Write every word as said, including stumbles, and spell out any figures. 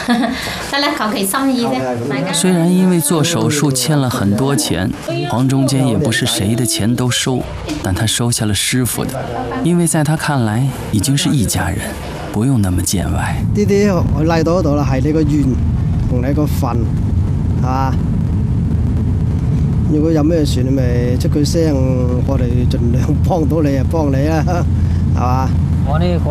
虽然因为做手术欠了很多钱，黄中坚也不是谁的錢都收，但他收下了師傅的，因為在他看來已經是一家人，不用那麼見外。 呢啲我拉到嗰度啦，係你個緣同你個份，係嘛？如果有咩事，你咪出句聲，我哋盡量幫到你就幫你啦，係嘛？我呢